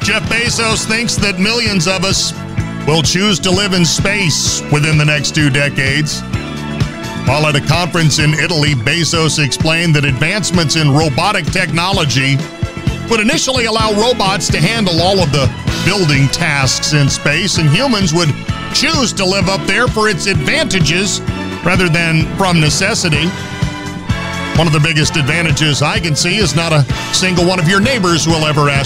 Jeff Bezos thinks that millions of us will choose to live in space within the next 2 decades. While at a conference in Italy, Bezos explained that advancements in robotic technology would initially allow robots to handle all of the building tasks in space, and humans would choose to live up there for its advantages rather than from necessity. One of the biggest advantages I can see is not a single one of your neighbors will ever ask